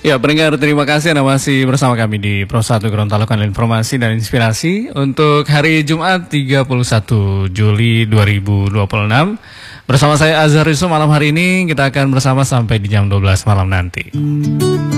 Ya, pendengar, terima kasih Anda masih bersama kami di Pro 1 Gorontalo, kanal informasi dan inspirasi untuk hari Jumat 31 Juli 2026. Bersama saya Azhar Yusuf, malam hari ini kita akan bersama sampai di jam 12 malam nanti.